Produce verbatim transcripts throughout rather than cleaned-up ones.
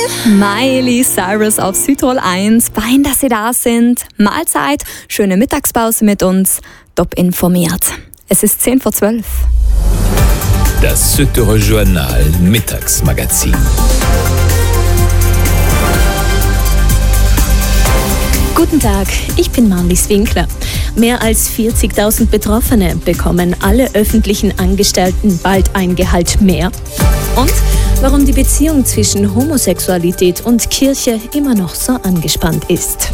Miley Cyrus auf Südtirol eins. Fein, dass Sie da sind. Mahlzeit, schöne Mittagspause mit uns. Top informiert. Es ist zehn vor zwölf. Das Südtirol Journal Mittagsmagazin. Guten Tag, ich bin Marlies Winkler. Mehr als vierzigtausend Betroffene bekommen alle öffentlichen Angestellten bald ein Gehalt mehr. Und warum die Beziehung zwischen Homosexualität und Kirche immer noch so angespannt ist.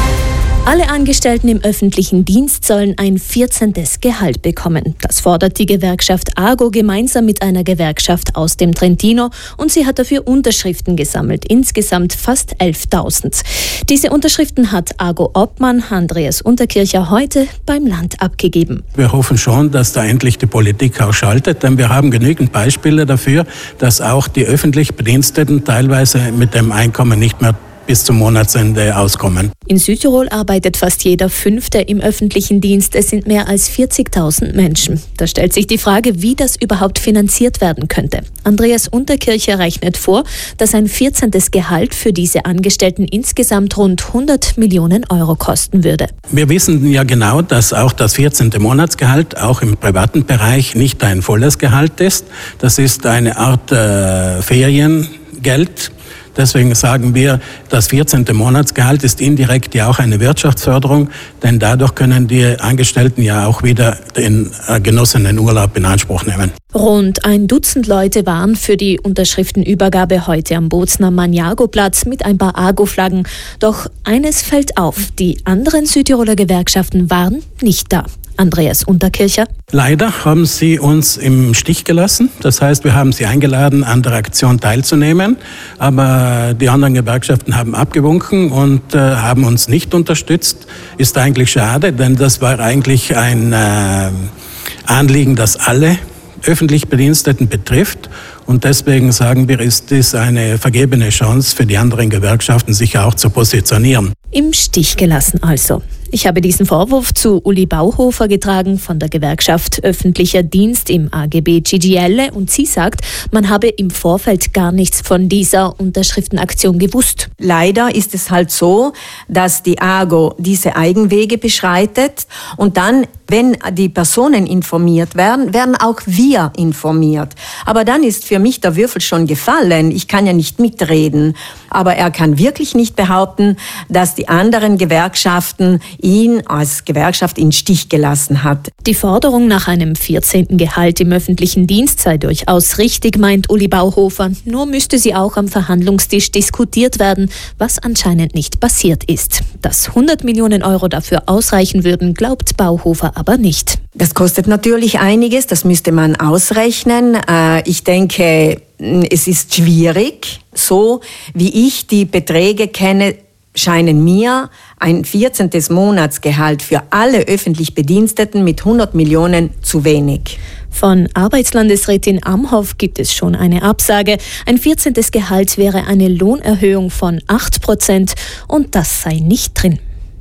Alle Angestellten im öffentlichen Dienst sollen ein vierzehntes Gehalt bekommen. Das fordert die Gewerkschaft AGO gemeinsam mit einer Gewerkschaft aus dem Trentino und sie hat dafür Unterschriften gesammelt, insgesamt fast elftausend. Diese Unterschriften hat AGO-Obmann Andreas Unterkircher heute beim Land abgegeben. Wir hoffen schon, dass da endlich die Politik auch schaltet, denn wir haben genügend Beispiele dafür, dass auch die öffentlich Bediensteten teilweise mit dem Einkommen nicht mehr bis zum Monatsende auskommen. In Südtirol arbeitet fast jeder Fünfte im öffentlichen Dienst. Es sind mehr als vierzigtausend Menschen. Da stellt sich die Frage, wie das überhaupt finanziert werden könnte. Andreas Unterkircher rechnet vor, dass ein vierzehntes Gehalt für diese Angestellten insgesamt rund hundert Millionen Euro kosten würde. Wir wissen ja genau, dass auch das vierzehnte Monatsgehalt auch im privaten Bereich nicht ein volles Gehalt ist. Das ist eine Art äh, Feriengeld. Deswegen sagen wir, das vierzehnte Monatsgehalt ist indirekt ja auch eine Wirtschaftsförderung, denn dadurch können die Angestellten ja auch wieder den genossenen Urlaub in Anspruch nehmen. Rund ein Dutzend Leute waren für die Unterschriftenübergabe heute am Bozner Maniago-Platz mit ein paar AGO-Flaggen. Doch eines fällt auf, die anderen Südtiroler Gewerkschaften waren nicht da. Andreas Unterkircher. Leider haben sie uns im Stich gelassen. Das heißt, wir haben sie eingeladen, an der Aktion teilzunehmen. Aber die anderen Gewerkschaften haben abgewunken und äh, haben uns nicht unterstützt. Ist eigentlich schade, denn das war eigentlich ein äh, Anliegen, das alle öffentlich Bediensteten betrifft. Und deswegen sagen wir, ist dies eine vergebene Chance für die anderen Gewerkschaften, sich auch zu positionieren. Im Stich gelassen also. Ich habe diesen Vorwurf zu Uli Bauhofer getragen von der Gewerkschaft Öffentlicher Dienst im A G B G G L und sie sagt, man habe im Vorfeld gar nichts von dieser Unterschriftenaktion gewusst. Leider ist es halt so, dass die AGO diese Eigenwege beschreitet und dann, wenn die Personen informiert werden, werden auch wir informiert. Aber dann ist für mich der Würfel schon gefallen. Ich kann ja nicht mitreden. Aber er kann wirklich nicht behaupten, dass die anderen Gewerkschaften ihn als Gewerkschaft in Stich gelassen hat. Die Forderung nach einem vierzehnten Gehalt im öffentlichen Dienst sei durchaus richtig, meint Uli Bauhofer. Nur müsste sie auch am Verhandlungstisch diskutiert werden, was anscheinend nicht passiert ist. Dass hundert Millionen Euro dafür ausreichen würden, glaubt Bauhofer aber nicht. Das kostet natürlich einiges, das müsste man ausrechnen. Ich denke, es ist schwierig. So wie ich die Beträge kenne, scheinen mir ein vierzehntes Monatsgehalt für alle öffentlich Bediensteten mit hundert Millionen zu wenig. Von Arbeitslandesrätin Amhoff gibt es schon eine Absage. Ein vierzehntes Gehalt wäre eine Lohnerhöhung von acht Prozent und das sei nicht drin.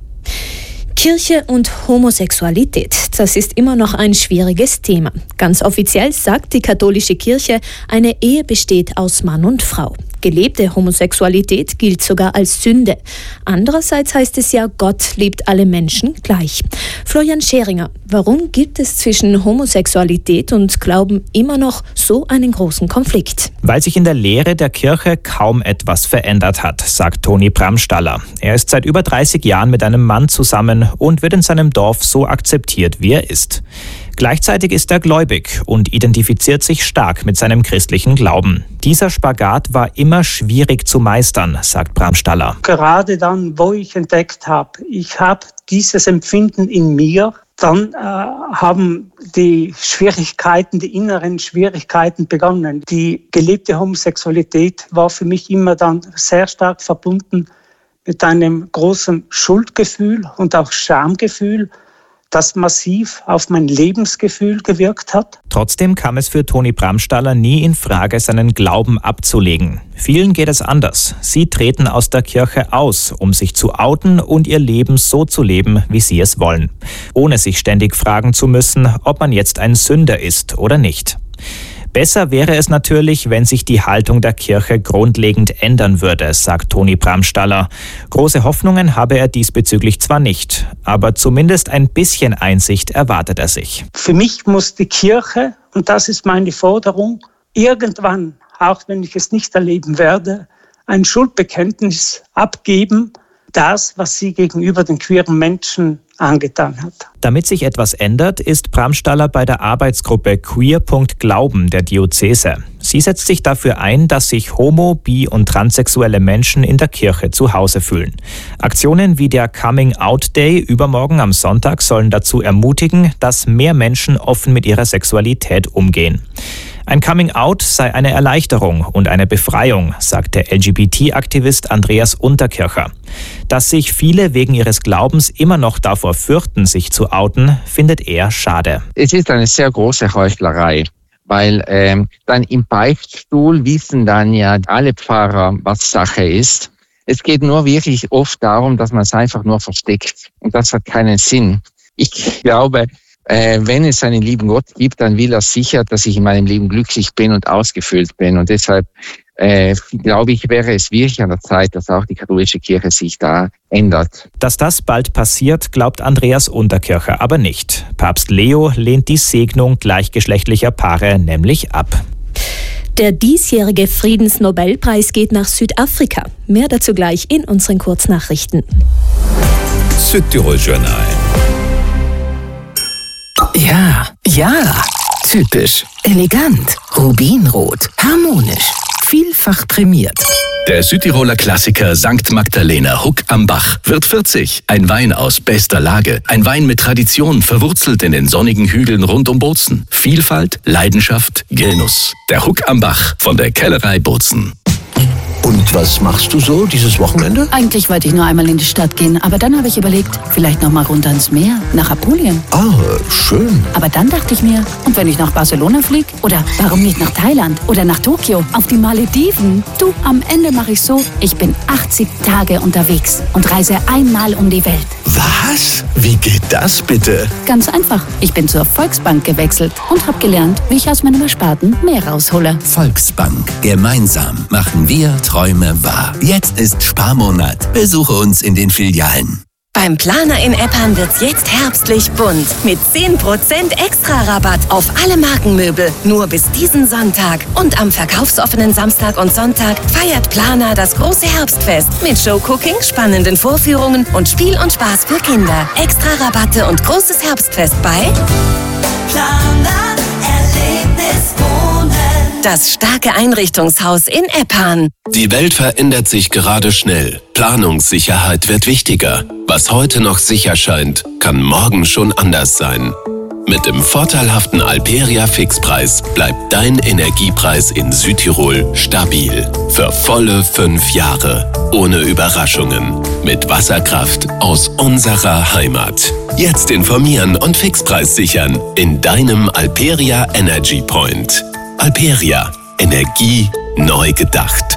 Kirche und Homosexualität, das ist immer noch ein schwieriges Thema. Ganz offiziell sagt die katholische Kirche, eine Ehe besteht aus Mann und Frau. Gelebte Homosexualität gilt sogar als Sünde. Andererseits heißt es ja, Gott liebt alle Menschen gleich. Florian Scheringer, warum gibt es zwischen Homosexualität und Glauben immer noch so einen großen Konflikt? Weil sich in der Lehre der Kirche kaum etwas verändert hat, sagt Toni Bramstaller. Er ist seit über dreißig Jahren mit einem Mann zusammen und wird in seinem Dorf so akzeptiert, wie er ist. Gleichzeitig ist er gläubig und identifiziert sich stark mit seinem christlichen Glauben. Dieser Spagat war immer schwierig zu meistern, sagt Bramstaller. Gerade dann, wo ich entdeckt habe, ich habe dieses Empfinden in mir, dann äh, haben die Schwierigkeiten, die inneren Schwierigkeiten begonnen. Die gelebte Homosexualität war für mich immer dann sehr stark verbunden mit einem großen Schuldgefühl und auch Schamgefühl, das massiv auf mein Lebensgefühl gewirkt hat. Trotzdem kam es für Toni Bramstaller nie in Frage, seinen Glauben abzulegen. Vielen geht es anders. Sie treten aus der Kirche aus, um sich zu outen und ihr Leben so zu leben, wie sie es wollen. Ohne sich ständig fragen zu müssen, ob man jetzt ein Sünder ist oder nicht. Besser wäre es natürlich, wenn sich die Haltung der Kirche grundlegend ändern würde, sagt Toni Bramstaller. Große Hoffnungen habe er diesbezüglich zwar nicht, aber zumindest ein bisschen Einsicht erwartet er sich. Für mich muss die Kirche, und das ist meine Forderung, irgendwann, auch wenn ich es nicht erleben werde, ein Schuldbekenntnis abgeben, das, was sie gegenüber den queeren Menschen angetan hat. Damit sich etwas ändert, ist Bramstaller bei der Arbeitsgruppe Queer.Glauben der Diözese. Sie setzt sich dafür ein, dass sich homo-, bi- und transsexuelle Menschen in der Kirche zu Hause fühlen. Aktionen wie der Coming-out-Day übermorgen am Sonntag sollen dazu ermutigen, dass mehr Menschen offen mit ihrer Sexualität umgehen. Ein Coming-out sei eine Erleichterung und eine Befreiung, sagt der L G B T-Aktivist Andreas Unterkircher. Dass sich viele wegen ihres Glaubens immer noch davor fürchten, sich zu outen, findet er schade. Es ist eine sehr große Heuchlerei, weil ähm, dann im Beichtstuhl wissen dann ja alle Pfarrer, was Sache ist. Es geht nur wirklich oft darum, dass man es einfach nur versteckt. Und das hat keinen Sinn. Ich glaube, Äh, wenn es einen lieben Gott gibt, dann will er sicher, dass ich in meinem Leben glücklich bin und ausgefüllt bin. Und deshalb äh, glaube ich, wäre es wirklich an der Zeit, dass auch die katholische Kirche sich da ändert. Dass das bald passiert, glaubt Andreas Unterkircher aber nicht. Papst Leo lehnt die Segnung gleichgeschlechtlicher Paare nämlich ab. Der diesjährige Friedensnobelpreis geht nach Südafrika. Mehr dazu gleich in unseren Kurznachrichten. Südtirol Journal. Ja, ja, typisch, elegant, rubinrot, harmonisch, vielfach prämiert. Der Südtiroler Klassiker Sankt Magdalena Huck am Bach wird vierzig. Ein Wein aus bester Lage. Ein Wein mit Tradition, verwurzelt in den sonnigen Hügeln rund um Bozen. Vielfalt, Leidenschaft, Genuss. Der Huck am Bach von der Kellerei Bozen. Und was machst du so dieses Wochenende? Eigentlich wollte ich nur einmal in die Stadt gehen, aber dann habe ich überlegt, vielleicht noch mal runter ins Meer, nach Apulien. Ah, schön. Aber dann dachte ich mir, und wenn ich nach Barcelona fliege? Oder warum nicht nach Thailand? Oder nach Tokio? Auf die Malediven? Du, am Ende mache ich so, ich bin achtzig Tage unterwegs und reise einmal um die Welt. Was? Wie geht das bitte? Ganz einfach. Ich bin zur Volksbank gewechselt und habe gelernt, wie ich aus meinem Ersparten mehr raushole. Volksbank. Gemeinsam machen wir Träume wahr. Jetzt ist Sparmonat. Besuche uns in den Filialen. Beim Planer in Eppan wird's jetzt herbstlich bunt. Mit zehn Prozent Extra-Rabatt auf alle Markenmöbel. Nur bis diesen Sonntag. Und am verkaufsoffenen Samstag und Sonntag feiert Planer das große Herbstfest. Mit Showcooking, spannenden Vorführungen und Spiel und Spaß für Kinder. Extra-Rabatte und großes Herbstfest bei Planer Erlebnis Wohnen. Das starke Einrichtungshaus in Eppan. Die Welt verändert sich gerade schnell. Planungssicherheit wird wichtiger. Was heute noch sicher scheint, kann morgen schon anders sein. Mit dem vorteilhaften Alperia Fixpreis bleibt dein Energiepreis in Südtirol stabil. Für volle fünf Jahre. Ohne Überraschungen. Mit Wasserkraft aus unserer Heimat. Jetzt informieren und Fixpreis sichern in deinem Alperia Energy Point. Alperia. Energie neu gedacht.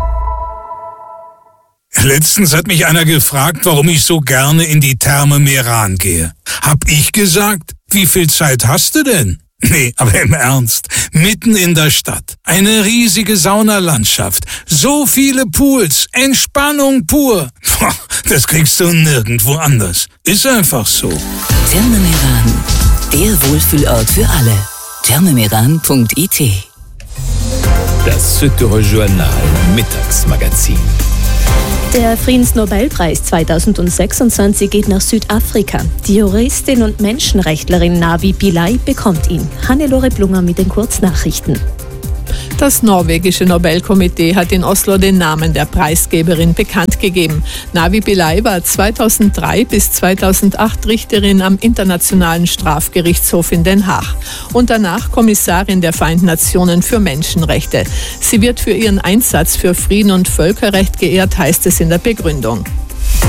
Letztens hat mich einer gefragt, warum ich so gerne in die Therme Meran gehe. Hab ich gesagt, wie viel Zeit hast du denn? Nee, aber im Ernst, mitten in der Stadt, eine riesige Saunalandschaft, so viele Pools, Entspannung pur. Das kriegst du nirgendwo anders. Ist einfach so. Therme Meran, der Wohlfühlort für alle. therme meran punkt I T. Das Südtirol Journal Mittagsmagazin. Der Friedensnobelpreis zweitausendsechsundzwanzig geht nach Südafrika. Die Juristin und Menschenrechtlerin Navi Pillay bekommt ihn. Hannelore Blunger mit den Kurznachrichten. Das norwegische Nobelkomitee hat in Oslo den Namen der Preisgeberin bekannt gegeben. Navi Pillay war zweitausenddrei bis zweitausendacht Richterin am Internationalen Strafgerichtshof in Den Haag und danach Kommissarin der Vereinten Nationen für Menschenrechte. Sie wird für ihren Einsatz für Frieden und Völkerrecht geehrt, heißt es in der Begründung.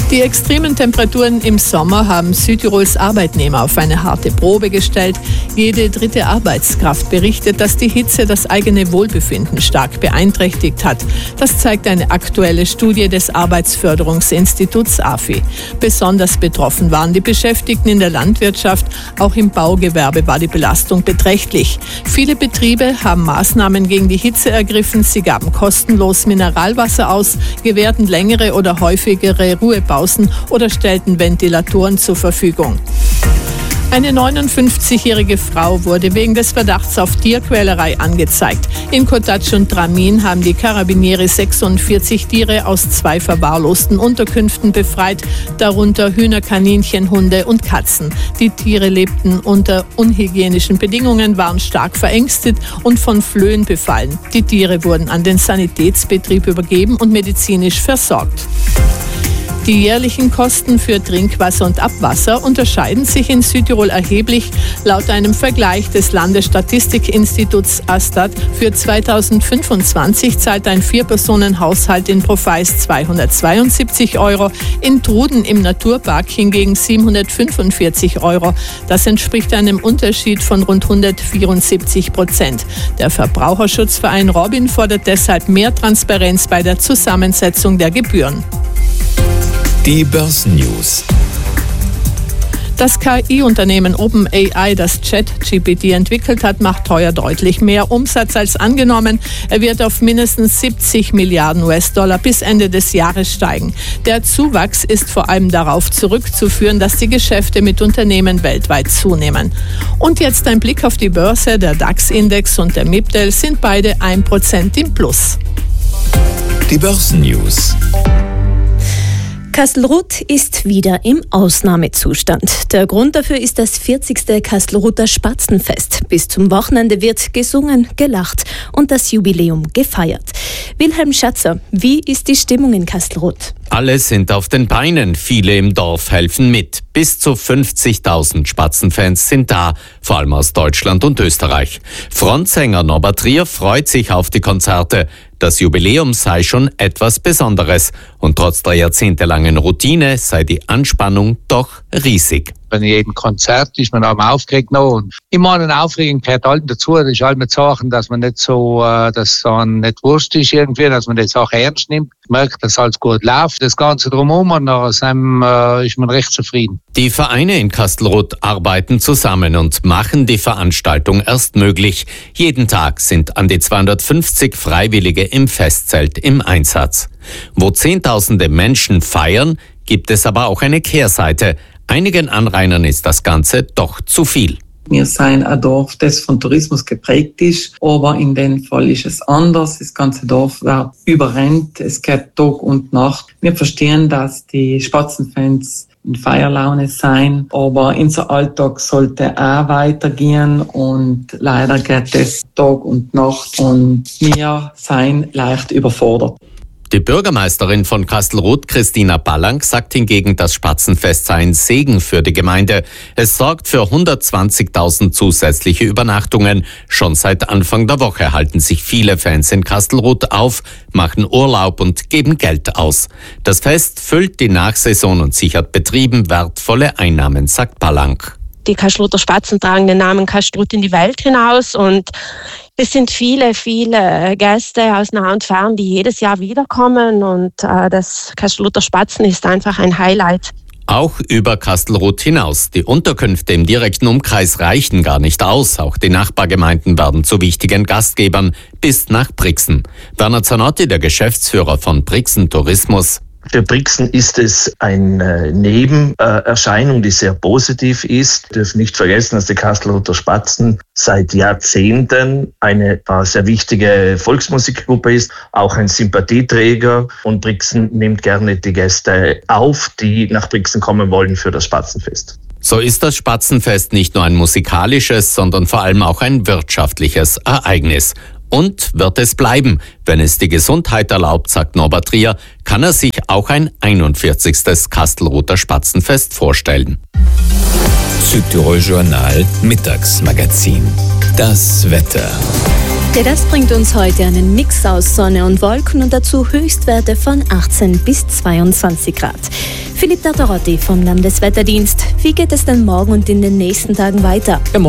Die extremen Temperaturen im Sommer haben Südtirols Arbeitnehmer auf eine harte Probe gestellt. Jede dritte Arbeitskraft berichtet, dass die Hitze das eigene Wohlbefinden stark beeinträchtigt hat. Das zeigt eine aktuelle Studie des Arbeitsförderungsinstituts A F I. Besonders betroffen waren die Beschäftigten in der Landwirtschaft. Auch im Baugewerbe war die Belastung beträchtlich. Viele Betriebe haben Maßnahmen gegen die Hitze ergriffen. Sie gaben kostenlos Mineralwasser aus, gewährten längere oder häufigere Ruhepausen oder stellten Ventilatoren zur Verfügung. Eine neunundfünfzigjährige Frau wurde wegen des Verdachts auf Tierquälerei angezeigt. In Kotatsch und Dramin haben die Karabinieri sechsundvierzig Tiere aus zwei verwahrlosten Unterkünften befreit, darunter Hühner, Kaninchen, Hunde und Katzen. Die Tiere lebten unter unhygienischen Bedingungen, waren stark verängstet und von Flöhen befallen. Die Tiere wurden an den Sanitätsbetrieb übergeben und medizinisch versorgt. Die jährlichen Kosten für Trinkwasser und Abwasser unterscheiden sich in Südtirol erheblich. Laut einem Vergleich des Landesstatistikinstituts Astat für zweitausendfünfundzwanzig zahlt ein Vier-Personen-Haushalt in Profeis zweihundertzweiundsiebzig Euro, in Truden im Naturpark hingegen siebenhundertfünfundvierzig Euro. Das entspricht einem Unterschied von rund hundertvierundsiebzig Prozent. Der Verbraucherschutzverein Robin fordert deshalb mehr Transparenz bei der Zusammensetzung der Gebühren. Die Börsennews. Das K I-Unternehmen OpenAI, das ChatGPT entwickelt hat, macht heuer deutlich mehr Umsatz als angenommen. Er wird auf mindestens siebzig Milliarden U S-Dollar bis Ende des Jahres steigen. Der Zuwachs ist vor allem darauf zurückzuführen, dass die Geschäfte mit Unternehmen weltweit zunehmen. Und jetzt ein Blick auf die Börse. Der DAX-Index und der MIPDEL sind beide ein Prozent im Plus. Die Börsennews. Kastelruth ist wieder im Ausnahmezustand. Der Grund dafür ist das vierzigste Kastelruther Spatzenfest. Bis zum Wochenende wird gesungen, gelacht und das Jubiläum gefeiert. Wilhelm Schatzer, wie ist die Stimmung in Kastelruth? Alle sind auf den Beinen, viele im Dorf helfen mit. Bis zu fünfzigtausend Spatzenfans sind da, vor allem aus Deutschland und Österreich. Frontsänger Norbert Trier freut sich auf die Konzerte. Das Jubiläum sei schon etwas Besonderes und trotz der jahrzehntelangen Routine sei die Anspannung doch riesig. Bei jedem Konzert ist man auch aufgeregt noch. Und ich meine, Aufregung gehört allem dazu. Das ist halt mit Sachen, dass man nicht so, äh, dass es nicht wurscht ist irgendwie, dass man die Sache ernst nimmt. Merkt, dass alles gut läuft. Das Ganze drumherum und nach seinem äh, ist man recht zufrieden. Die Vereine in Kastelruth arbeiten zusammen und machen die Veranstaltung erst möglich. Jeden Tag sind an die zweihundertfünfzig Freiwillige im Festzelt im Einsatz. Wo Zehntausende Menschen feiern, gibt es aber auch eine Kehrseite. Einigen Anrainern ist das Ganze doch zu viel. Wir sind ein Dorf, das von Tourismus geprägt ist, aber in dem Fall ist es anders. Das ganze Dorf wird überrennt, es geht Tag und Nacht. Wir verstehen, dass die Spatzenfans in Feierlaune sein, aber unser Alltag sollte auch weitergehen und leider geht es Tag und Nacht und wir sind leicht überfordert. Die Bürgermeisterin von Kastelruth, Christina Ballank, sagt hingegen, das Spatzenfest sei ein Segen für die Gemeinde. Es sorgt für hundertzwanzigtausend zusätzliche Übernachtungen. Schon seit Anfang der Woche halten sich viele Fans in Kastelruth auf, machen Urlaub und geben Geld aus. Das Fest füllt die Nachsaison und sichert Betrieben wertvolle Einnahmen, sagt Ballank. Die Kastelruther Spatzen tragen den Namen Kastelruth in die Welt hinaus und es sind viele, viele Gäste aus nah und fern, die jedes Jahr wiederkommen und äh, das Kastelruther Spatzen ist einfach ein Highlight. Auch über Kastelruth hinaus. Die Unterkünfte im direkten Umkreis reichen gar nicht aus. Auch die Nachbargemeinden werden zu wichtigen Gastgebern bis nach Brixen. Werner Zanotti, der Geschäftsführer von Brixen Tourismus. Für Brixen ist es eine Nebenerscheinung, die sehr positiv ist. Wir dürfen nicht vergessen, dass die Kastelruther Spatzen seit Jahrzehnten eine sehr wichtige Volksmusikgruppe ist, auch ein Sympathieträger. Und Brixen nimmt gerne die Gäste auf, die nach Brixen kommen wollen für das Spatzenfest. So ist das Spatzenfest nicht nur ein musikalisches, sondern vor allem auch ein wirtschaftliches Ereignis. Und wird es bleiben. Wenn es die Gesundheit erlaubt, sagt Norbert Trier, kann er sich auch ein einundvierzigstes Kastelruther Spatzenfest vorstellen. Südtirol Journal Mittagsmagazin. Das Wetter. Ja, das bringt uns heute einen Mix aus Sonne und Wolken und dazu Höchstwerte von achtzehn bis zweiundzwanzig Grad. Philipp Tartarotti vom Landeswetterdienst. Wie geht es denn morgen und in den nächsten Tagen weiter?